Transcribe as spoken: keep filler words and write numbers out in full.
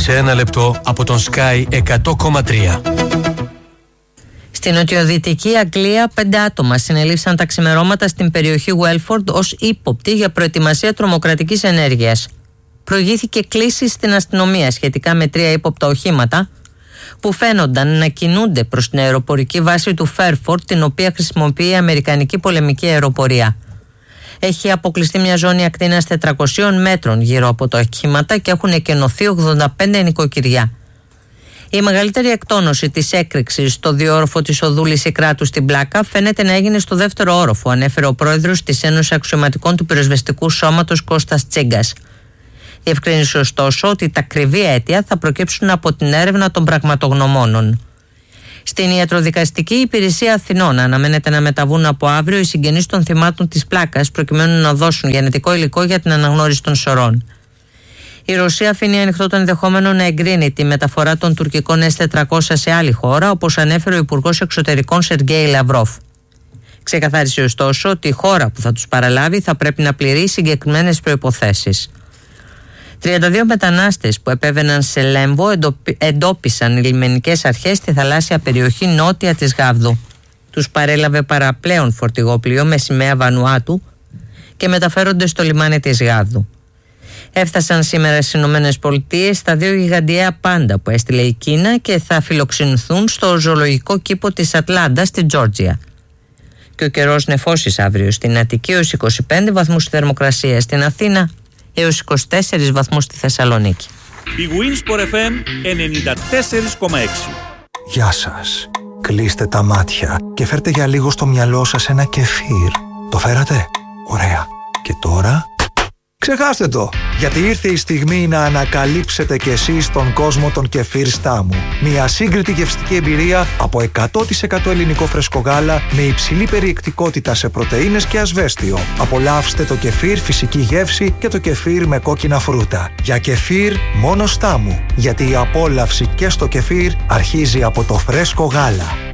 σε ένα λεπτό από τον Sky εκατό κόμμα τρία. Στην νοτιοδυτική Αγγλία, πέντε άτομα συνελήφθησαν τα ξημερώματα στην περιοχή Welford ως ύποπτοι για προετοιμασία τρομοκρατικής ενέργειας. Προηγήθηκε κλήση στην αστυνομία σχετικά με τρία ύποπτα οχήματα που φαίνονταν να κινούνται προς την αεροπορική βάση του Fairford, την οποία χρησιμοποιεί η Αμερικανική πολεμική αεροπορία. Έχει αποκλειστεί μια ζώνη ακτίνας τετρακοσίων μέτρων γύρω από τα οχήματα και έχουν εκενωθεί ογδόντα πέντε νοικοκυριά. Η μεγαλύτερη εκτόνωση της έκρηξης στο διόροφο της οδού Λυσικράτου στην Πλάκα φαίνεται να έγινε στο δεύτερο όροφο, ανέφερε ο πρόεδρος της Ένωσης Αξιωματικών του Πυροσβεστικού Σώματος Κώστας Τσίγκας. Διευκρίνησε ωστόσο ότι τα ακριβή αίτια θα προκύψουν από την έρευνα των πραγματογνωμόνων. Στην Ιατροδικαστική Υπηρεσία Αθηνών αναμένεται να μεταβούν από αύριο οι συγγενείς των θυμάτων της Πλάκας προκειμένου να δώσουν γενετικό υλικό για την αναγνώριση των σωρών. Η Ρωσία αφήνει ανοιχτό το ενδεχόμενο να εγκρίνει τη μεταφορά των τουρκικών ες τετρακόσια σε άλλη χώρα, όπως ανέφερε ο Υπουργός Εξωτερικών Σεργέη Λαυρόφ. Ξεκαθάρισε ωστόσο ότι η χώρα που θα τους παραλάβει θα πρέπει να πληρεί συγκεκριμένες προϋποθέσεις. τριάντα δύο μετανάστες που επέβαιναν σε Λέμβο εντόπισαν οι λιμενικές αρχές στη θαλάσσια περιοχή νότια της Γάβδου. Τους παρέλαβε παραπλέον φορτηγόπλοιο με σημαία Βανουάτου και μεταφέρονται στο λιμάνι της Γάβδου. Έφτασαν σήμερα στις Ηνωμένες Πολιτείες τα δύο γιγαντιαία πάντα που έστειλε η Κίνα και θα φιλοξενηθούν στο ζωολογικό κήπο της Ατλάντα στην Τζόρτζια. Και ο καιρός νεφώσεις αύριο στην Αττική έως είκοσι πέντε βαθμούς στη θερμοκρασία, στην Αθήνα έως είκοσι τέσσερις βαθμούς στη Θεσσαλονίκη. Η Winsport εφ εμ ενενήντα τέσσερα κόμμα έξι. Γεια σας. Κλείστε τα μάτια και φέρτε για λίγο στο μυαλό σας ένα κεφίρ. Το φέρατε? Ωραία. Και τώρα... ξεχάστε το, γιατί ήρθε η στιγμή να ανακαλύψετε κι εσείς τον κόσμο των κεφίρ Στάμου. Μια σύγκριτη γευστική εμπειρία από εκατό τοις εκατό ελληνικό φρέσκο γάλα με υψηλή περιεκτικότητα σε πρωτεΐνες και ασβέστιο. Απολαύστε το κεφίρ φυσική γεύση και το κεφίρ με κόκκινα φρούτα. Για κεφίρ μόνο Στάμου, γιατί η απόλαυση και στο κεφίρ αρχίζει από το φρέσκο γάλα.